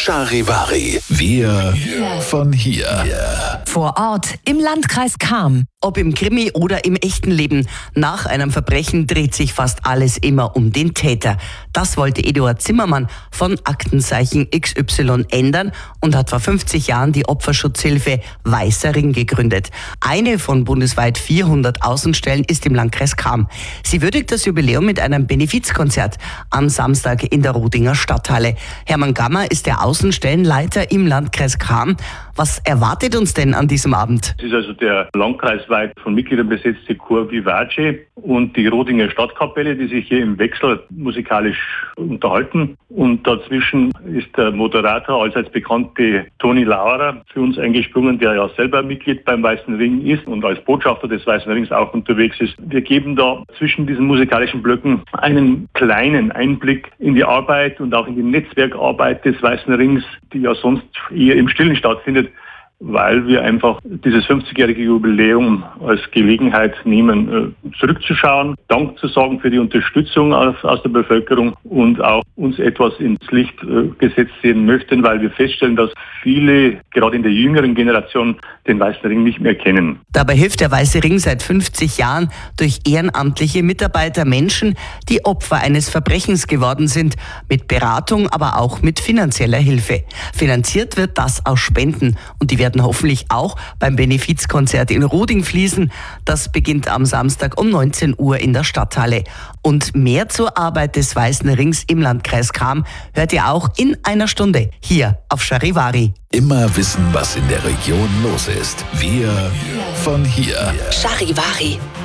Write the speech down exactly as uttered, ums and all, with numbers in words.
Charivari. Wir von hier. Vor Ort im Landkreis Cham. Ob im Krimi oder im echten Leben, nach einem Verbrechen dreht sich fast alles immer um den Täter. Das wollte Eduard Zimmermann von Aktenzeichen X Y ändern und hat vor fünfzig Jahren die Opferschutzhilfe Weißer Ring gegründet. Eine von bundesweit vierhundert Außenstellen ist im Landkreis Cham. Sie würdigt das Jubiläum mit einem Benefizkonzert am Samstag in der Rodinger Stadthalle. Hermann Gammer ist der Außenstellenleiter im Landkreis Cham. Was erwartet uns denn an diesem Abend? Es ist also der landkreisweit von Mitgliedern besetzte Chor Vivace und die Rodinger Stadtkapelle, die sich hier im Wechsel musikalisch unterhalten. Und dazwischen ist der Moderator, allseits bekannte Toni Lauerer, für uns eingesprungen, der ja selber Mitglied beim Weißen Ring ist und als Botschafter des Weißen Rings auch unterwegs ist. Wir geben da zwischen diesen musikalischen Blöcken einen kleinen Einblick in die Arbeit und auch in die Netzwerkarbeit des Weißen Rings, die ja sonst eher im Stillen stattfindet, weil wir einfach dieses fünfzigjährige Jubiläum als Gelegenheit nehmen, zurückzuschauen, Dank zu sagen für die Unterstützung aus, aus der Bevölkerung und auch uns etwas ins Licht gesetzt sehen möchten, weil wir feststellen, dass viele, gerade in der jüngeren Generation, den Weißen Ring nicht mehr kennen. Dabei hilft der Weiße Ring seit fünfzig Jahren durch ehrenamtliche Mitarbeiter Menschen, die Opfer eines Verbrechens geworden sind, mit Beratung, aber auch mit finanzieller Hilfe. Finanziert wird das aus Spenden und die werden hoffentlich auch beim Benefizkonzert in Roding fließen. Das beginnt am Samstag um neunzehn Uhr in der Stadthalle. Und mehr zur Arbeit des Weißen Rings im Landkreis Cham hört ihr auch in einer Stunde hier auf Charivari. Immer wissen, was in der Region los ist. Wir von hier. Charivari.